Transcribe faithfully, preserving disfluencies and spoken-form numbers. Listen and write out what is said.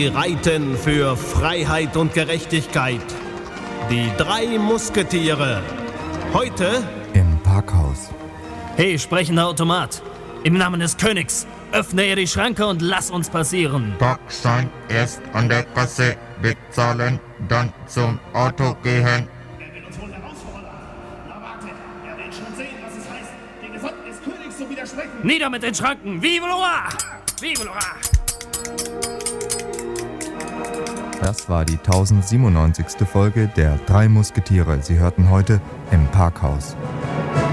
Sie reiten für Freiheit und Gerechtigkeit. Die drei Musketiere. Heute im Parkhaus. Hey, sprechender Automat. Im Namen des Königs, öffne er die Schranke und lass uns passieren. Parkschein erst an der Kasse bezahlen, dann zum Auto gehen. Er will uns wohl herausfordern. Na warte, er will schon sehen, was es heißt, den Gesandten des Königs zu widersprechen. Nieder mit den Schranken! Vive le roi! Vive le roi! Das war die tausendsiebenundneunzigste Folge der Drei Musketiere. Sie hörten heute im Parkhaus.